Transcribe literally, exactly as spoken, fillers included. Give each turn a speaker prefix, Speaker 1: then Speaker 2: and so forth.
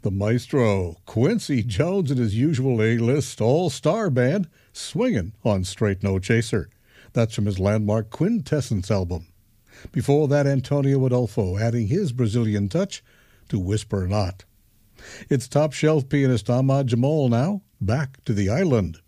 Speaker 1: The maestro, Quincy Jones, and his usual A-list all-star band, swinging on Straight No Chaser. That's from his landmark Quintessence album. Before that, Antonio Adolfo adding his Brazilian touch to Whisper Not. It's top shelf pianist Ahmad Jamal now, back to the island.